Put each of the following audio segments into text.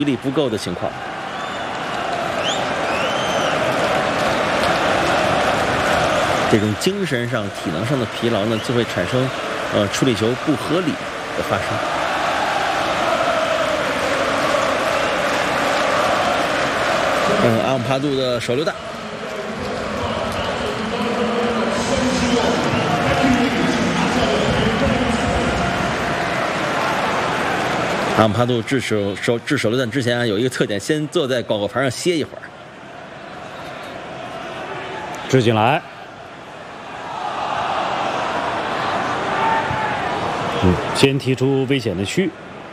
力不够的情况。这种精神上、体能上的疲劳呢，就会产生处理球不合理的发生。阿姆帕杜的手榴弹。阿姆帕杜掷手榴弹之前啊，有一个特点，先坐在广告牌上歇一会儿。 掷进来。先提出危险的区。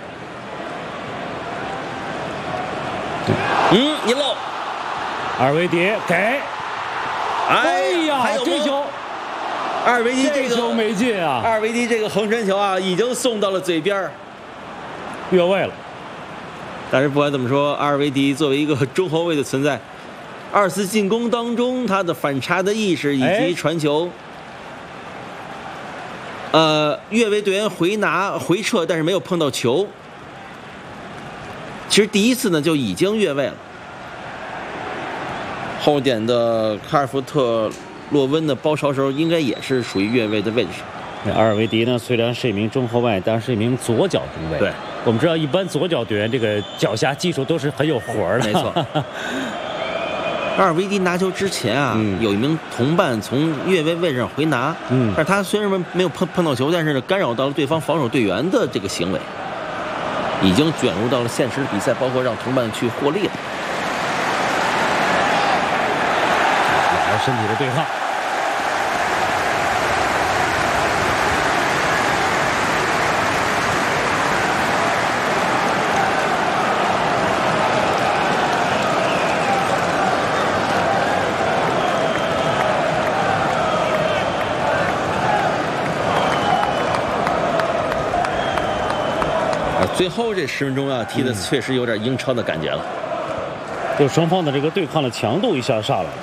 一漏。 阿尔维迪给。哎呀，这球， 阿尔维迪这个球没进啊！ 阿尔维迪这个横传球啊，已经送到了嘴边， 越位了。 但是不管怎么说，阿尔维迪作为一个中后卫的存在，2次进攻当中他的反差的意识以及传球，越位队员回撤，但是没有碰到球。其实第一次呢就已经越位了。后点的卡尔福特洛温的包抄时候，应该也是属于越位的位置上。 阿尔维迪呢，虽然是一名中后卫，但是一名左脚中卫。 对， 我们知道一般左脚队员这个脚下技术都是很有活的。 没错。阿尔维迪拿球之前啊，有一名同伴从越位位置上回拿，但是他虽然没有碰到球，但是干扰到了对方防守队员的这个行为，已经卷入到了现实的比赛，包括让同伴去获利了。 身体的对抗， 最后这10分钟啊，踢的确实有点英超的感觉了， 就双方的这个对抗的强度一下上来了。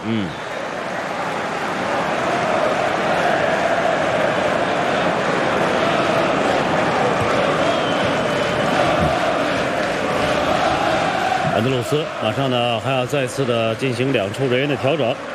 安德鲁斯马上呢还要再次的进行2处人员的调整。